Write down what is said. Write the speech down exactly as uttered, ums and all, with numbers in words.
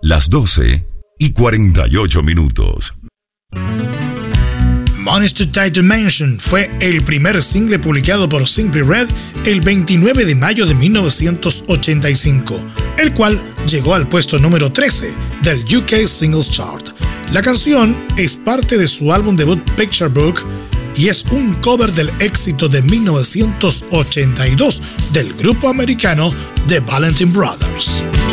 las doce y cuarenta y ocho minutos. Money's Too Tight to Mention fue el primer single publicado por Simply Red el veintinueve de mayo de mil novecientos ochenta y cinco, el cual llegó al puesto número trece del U K Singles Chart. La canción es parte de su álbum debut Picture Book y es un cover del éxito de mil novecientos ochenta y dos del grupo americano The Valentine Brothers.